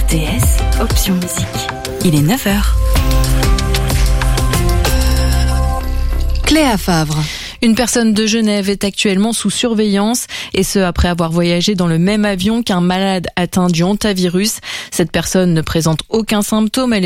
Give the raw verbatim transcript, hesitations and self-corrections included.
R T S, option musique. Il est neuf heures. Cléa Favre. Une personne de Genève est actuellement sous surveillance, et ce après avoir voyagé dans le même avion qu'un malade atteint du hantavirus. Cette personne ne présente aucun symptôme, elle est